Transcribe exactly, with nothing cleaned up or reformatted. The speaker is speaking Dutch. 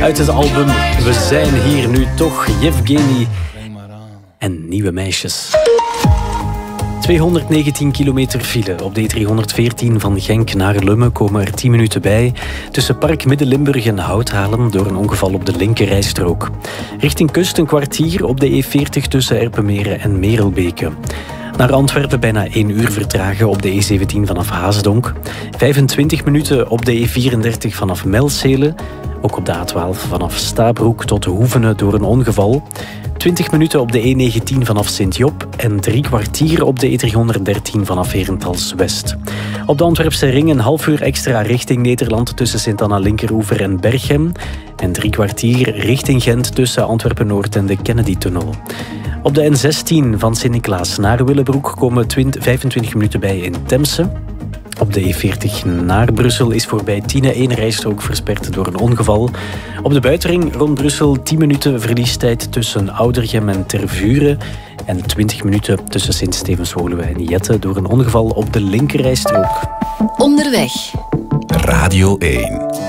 Uit het album We zijn hier nu toch, Yevgeny en Nieuwe Meisjes. tweehonderdnegentien kilometer file. Op de E driehonderdveertien van Genk naar Lummen komen er tien minuten bij. Tussen Park Midden-Limburg en Houthalen door een ongeval op de linkerrijstrook. Richting kust een kwartier op de E veertig tussen Erpenmeren en Merelbeke. Naar Antwerpen bijna één uur vertragen op de E zeventien vanaf Haasdonk. vijfentwintig minuten op de E vierendertig vanaf Melcele. Ook op de A twaalf vanaf Stabroek tot Hoevenen door een ongeval. twintig minuten op de E negentien vanaf Sint-Job en drie kwartier op de E driehonderddertien vanaf Herentals West. Op de Antwerpse ring een half uur extra richting Nederland tussen Sint-Anna-Linkeroever en Berchem. En drie kwartier richting Gent tussen Antwerpen-Noord en de Kennedy-tunnel. Op de N zestien van Sint-Niklaas naar Willebroek komen vijfentwintig minuten bij in Temse. Op de E veertig naar Brussel is voorbij Tiene één rijstrook versperd door een ongeval. Op de buitenring rond Brussel tien minuten verliestijd tussen Oudergem en Tervuren. En twintig minuten tussen Sint-Stevens-Woluwe en Jette door een ongeval op de linkerrijstrook. Onderweg. Radio één.